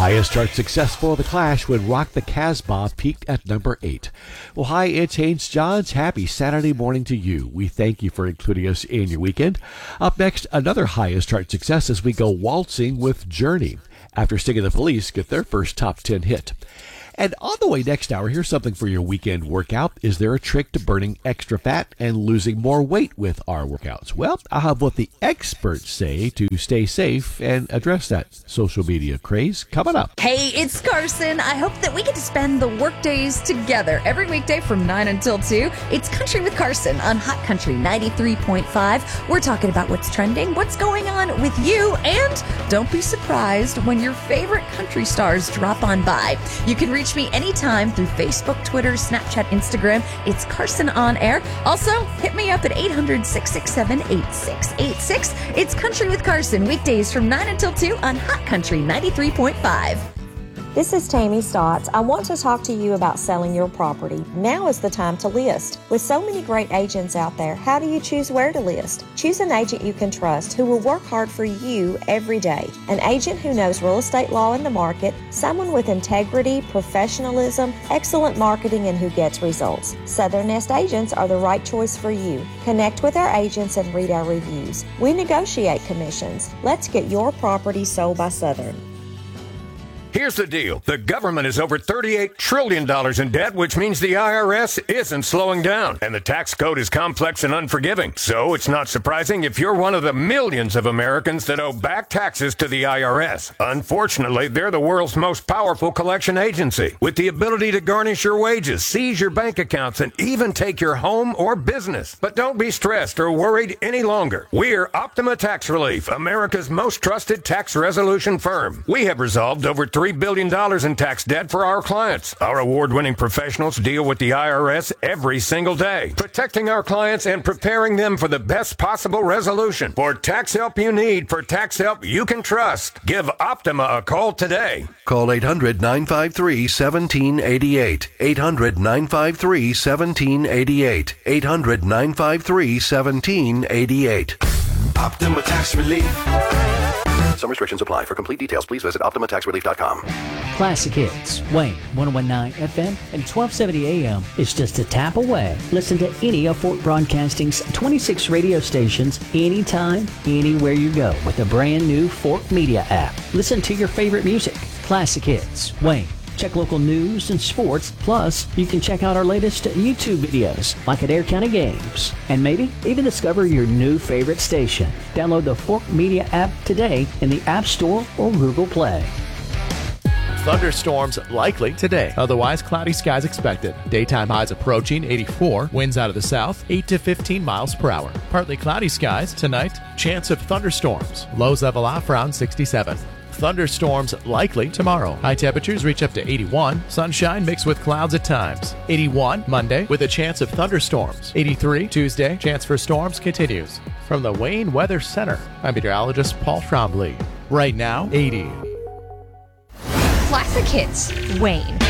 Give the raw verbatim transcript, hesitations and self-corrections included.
Highest chart success for The Clash when Rock the Casbah peaked at number eight. Well, hi, it's Haynes Johns. Happy Saturday morning to you. We thank you for including us in your weekend. Up next, another highest chart success as we go waltzing with Journey after Sting and the Police get their first top ten hit. And on the way next hour, here's something for your weekend workout. Is there a trick to burning extra fat and losing more weight with our workouts? Well, I'll have what the experts say to stay safe and address that social media craze coming up. Hey, it's Carson. I hope that we get to spend the work days together every weekday from nine until two. It's Country with Carson on Hot Country ninety-three point five. We're talking about what's trending, what's going on with you, and don't be surprised when your favorite country stars drop on by. You can reach me anytime through Facebook, Twitter, Snapchat, Instagram. It's Carson On Air. Also, hit me up at eight hundred, six six seven, eight six eight six. It's Country with Carson, weekdays from nine until two on Hot Country ninety-three point five. This is Tammy Stotts. I want to talk to you about selling your property. Now is the time to list. With so many great agents out there, how do you choose where to list? Choose an agent you can trust who will work hard for you every day. An agent who knows real estate law and the market, someone with integrity, professionalism, excellent marketing, and who gets results. Southern Nest agents are the right choice for you. Connect with our agents and read our reviews. We negotiate commissions. Let's get your property sold by Southern. Here's the deal. The government is over thirty-eight trillion dollars in debt, which means the I R S isn't slowing down. And the tax code is complex and unforgiving. So it's not surprising if you're one of the millions of Americans that owe back taxes to the I R S. Unfortunately, they're the world's most powerful collection agency, with the ability to garnish your wages, seize your bank accounts, and even take your home or business. But don't be stressed or worried any longer. We're Optima Tax Relief, America's most trusted tax resolution firm. We have resolved over three billion dollars in tax debt for our clients. Our award-winning professionals deal with the I R S every single day, protecting our clients and preparing them for the best possible resolution. For tax help you need, for tax help you can trust, give Optima a call today. Call eight hundred, nine five three, one seven eight eight. eight hundred, nine five three, one seven eight eight. eight hundred, nine five three, one seven eight eight. Optima Tax Relief. Some restrictions apply. For complete details, please visit optima tax relief dot com. Classic Hits, Wayne, one oh nine F M and twelve seventy A M is just a tap away. Listen to any of Fort Broadcasting's twenty-six radio stations anytime, anywhere you go with the brand new Fort Media app. Listen to your favorite music. Classic Hits, Wayne. Check local news and sports. Plus, you can check out our latest YouTube videos, like Adair County Games. And maybe even discover your new favorite station. Download the Fork Media app today in the App Store or Google Play. Thunderstorms likely today. Otherwise, cloudy skies expected. Daytime highs approaching eighty-four. Winds out of the south, eight to fifteen miles per hour. Partly cloudy skies tonight. Chance of thunderstorms. Lows level off around sixty-seven. Thunderstorms likely tomorrow. High temperatures reach up to eighty-one. Sunshine mixed with clouds at times. eighty-one Monday with a chance of thunderstorms. eighty-three Tuesday. Chance for storms continues. From the Wayne Weather Center, I'm meteorologist Paul Trombley. Right now, eighty. Classic Hits, Wayne.